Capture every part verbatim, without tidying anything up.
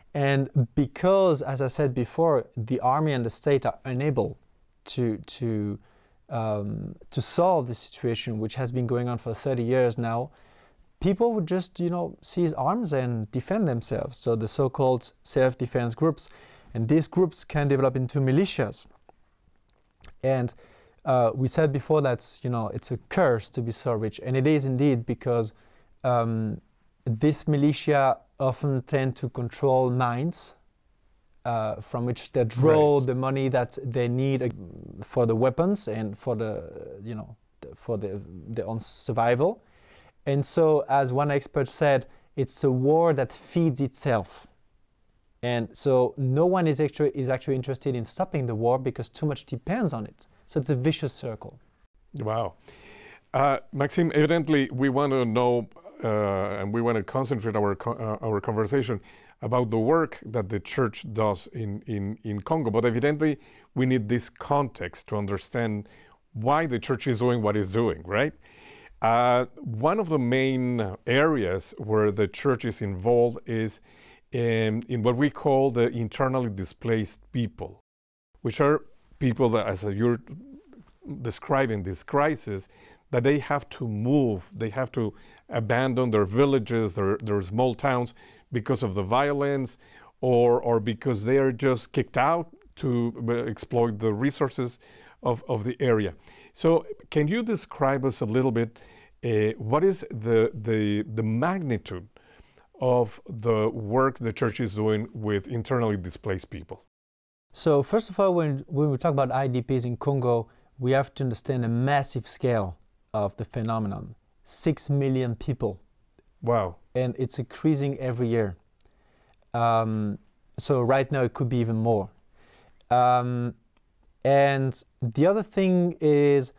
And because, as I said before, the army and the state are unable to, to, um, to solve this situation, which has been going on for thirty years now, people would just, you know, seize arms and defend themselves. So the so-called self-defense groups, and these groups can develop into militias. And uh, we said before that, you know, it's a curse to be so rich, and it is indeed, because um, this militia often tend to control mines uh, from which they draw right. the money that they need for the weapons and for the, you know, for the, their own survival. And so, as one expert said, it's a war that feeds itself. And so no one is actually, is actually interested in stopping the war because too much depends on it. So it's a vicious circle. Wow. Uh, Maxime, evidently we want to know uh, and we want to concentrate our, co uh, our conversation about the work that the church does in, in, in Congo. But evidently we need this context to understand why the church is doing what it's doing, right? Uh, one of the main areas where the church is involved is in, in what we call the internally displaced people, which are people that, as you're describing this crisis, that they have to move, they have to abandon their villages, their, their small towns because of the violence, or, or because they are just kicked out to exploit the resources of, of the area. So can you describe us a little bit uh, what is the, the, the magnitude of the work the church is doing with internally displaced people? So first of all, when, when we talk about I D Ps in Congo, we have to understand a massive scale of the phenomenon. Six million people. Wow. And it's increasing every year. Um, so right now it could be even more. Um, and the other thing is,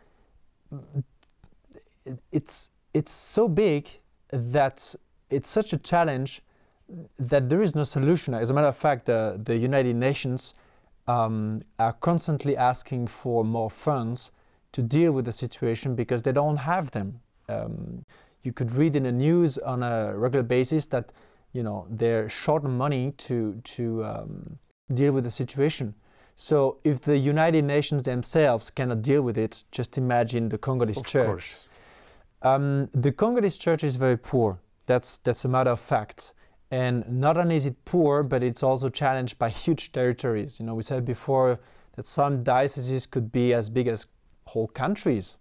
it's, it's so big that it's such a challenge that there is no solution. As a matter of fact, the, the United Nations um, are constantly asking for more funds to deal with the situation because they don't have them. Um, you could read in the news on a regular basis that, you know, they're short on money to, to um, deal with the situation. So if the United Nations themselves cannot deal with it, just imagine the Congolese of church. Course. Um, the Congolese church is very poor. That's, that's a matter of fact. And not only is it poor, but it's also challenged by huge territories. You know, we said before that some dioceses could be as big as whole countries.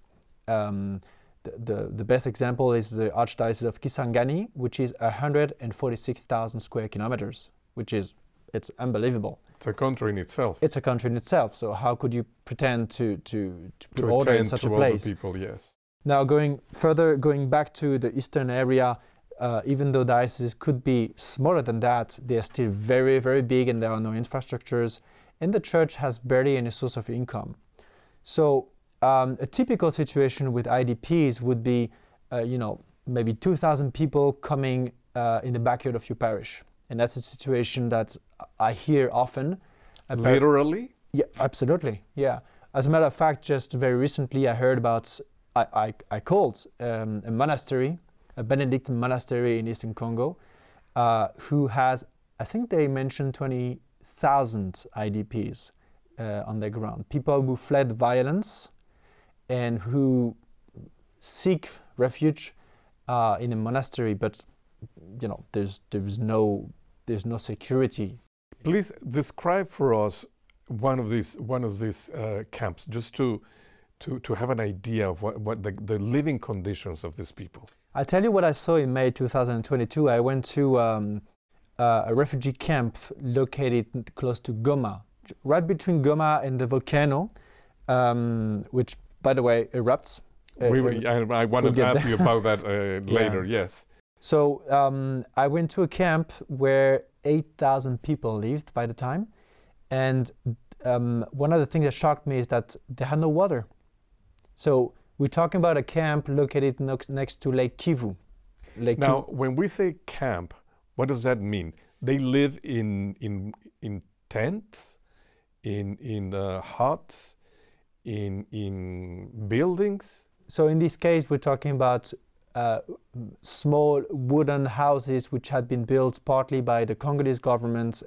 Um, the, the, the best example is the Archdiocese of Kisangani, which is one hundred forty-six thousand square kilometers, which is, it's unbelievable. It's a country in itself. It's a country in itself. So how could you pretend to, to, to put to order in such to a place? All the people, yes. Now going further, going back to the eastern area, Uh, even though dioceses could be smaller than that, they are still very, very big and there are no infrastructures, and the church has barely any source of income. So um, a typical situation with I D Ps would be, uh, you know, maybe two thousand people coming uh, in the backyard of your parish. And that's a situation that I hear often. Literally? Yeah, absolutely, yeah. As a matter of fact, just very recently I heard about, I, I, I called um, a monastery, a Benedictine monastery in Eastern Congo, uh, who has, I think they mentioned twenty thousand I D Ps uh, on their ground. People who fled violence and who seek refuge uh, in a monastery, but you know, there's there's no there's no security. Please describe for us one of these one of these uh, camps, just to to to have an idea of what what the, the living conditions of these people. I'll tell you what I saw in May two thousand twenty-two. I went to um, uh, a refugee camp located close to Goma, right between Goma and the volcano, um, which, by the way, erupts. We, uh, I, I wanted to ask you about that uh, later, yeah. Yes. So um, I went to a camp where eight thousand people lived by the time. And um, one of the things that shocked me is that they had no water. So we're talking about a camp located next to Lake Kivu. Lake now, Kivu. When we say camp, what does that mean? They live in in in tents, in in uh, huts, in in buildings. So in this case, we're talking about uh, small wooden houses which had been built partly by the Congolese government